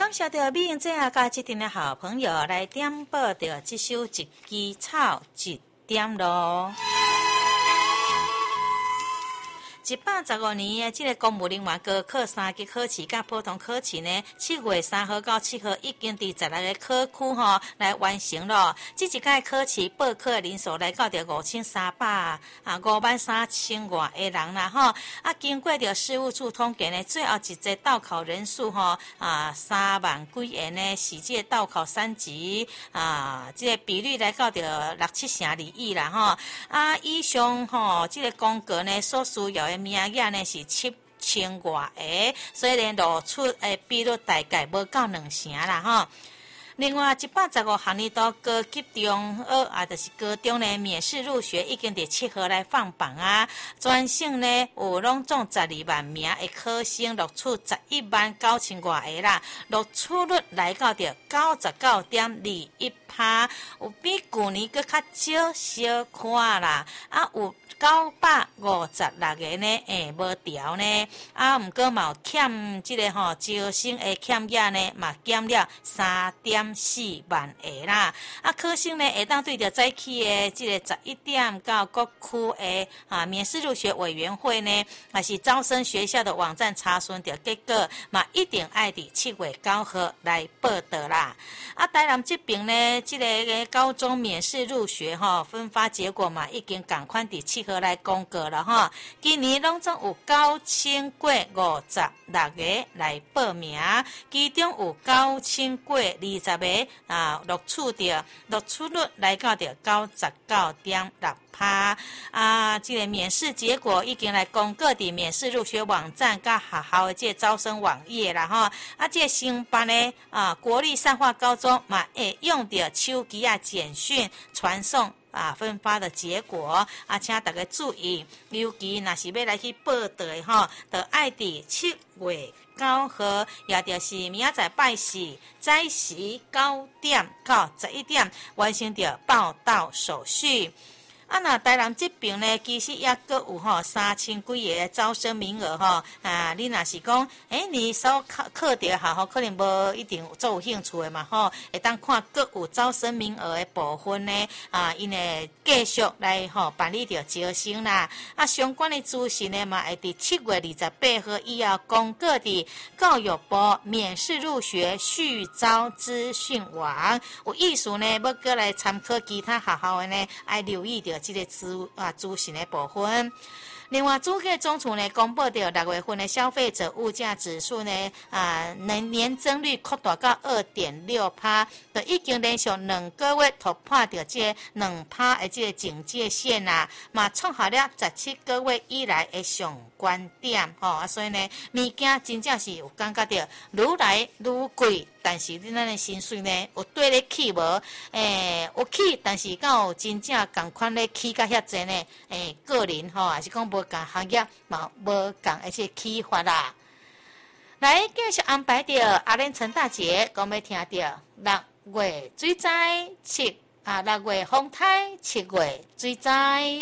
感谢着美英姐啊，甲即阵的好朋友来点播着这首《一枝草一点露》。115年的这个公务人员高考3级考试甲普通考试呢，7月3号到7号已经伫16个考区来完成了。这一届考试报考的人数来到着53,53000外个人啦吼。经过着事务处统计呢，最后一届到考人数3万几个呢，是这个到考3级这个比率来到着6-7成而已啦吼。以上这个公告呢所需要的名额呢是7000外个，所以呢露出的比率大概无到2成啦吼。另外，115学年度高级中学就是高中呢免试入学已经伫7号来放榜啊。全省呢有拢总12万名的考生录取119000外个啦，录取率来到着99.21%，有比去年佫较少小可啦。有956个呢，无调呢。毋过嘛有欠这个招生的欠额呢，嘛减了3.4万个啦。考生呢会当对着早起的这个11点到各区的免试入学委员会呢，还是招生学校的网站查询着结果，嘛一定爱伫7月9号来报道啦。台南这边呢，这个高中免试入学分发结果嘛，已经赶快伫7号来公告了哈。今年拢总有9056个来报名，其中有9020个录取着，录取率来到着99.6%。这个免试结果已经来公告伫免试入学网站甲学校的这招生网页啦吼。这个新办的国立善化高中嘛会用着手机简讯传送分发的结果请大家注意，尤其若是要来去报道的就爱伫7月9号，也就是明仔载拜四早时9点到11点完成着报到手续。那台南这边呢，其实也阁有3000几个招生名额你若是讲，你所考的学校可能无一定做有兴趣的嘛会当看阁有招生名额的部分呢，因会继续来办理着招生啦。相关的资讯呢嘛会伫7月28号以后公告伫教育部免试入学续招资讯网。有意思呢，要过来参考其他学校的呢，爱留意着这个资讯的部分。另外，主计总处呢公布到6月份的消费者物价指数呢，年增率扩大到 2.6%， 就已经连续2个月突破到这2%的这个警戒线啦，嘛创下了17个月以来的上高点所以呢，物件真正是有感觉到愈来愈贵。但是咱的薪水呢，有对得起无？有起，但是敢有真正共款咧起甲遐济呢？个人还是讲无共行业嘛，无共而且起法啦。来继续安排着阿莲陈大姐讲要听着6月水灾7，6月风台，7月水灾。